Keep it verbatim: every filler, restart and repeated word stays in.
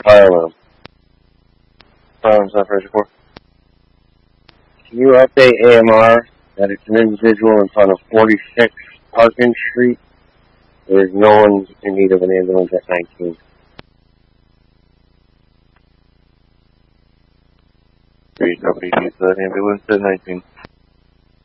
Fire alarm. Fire alarm, South Fraser four. Can you update A M R that it's an individual in front of forty-six Parkin Street? There's no one in need of an ambulance at nineteen. Three, copy, use that ambulance at nineteen.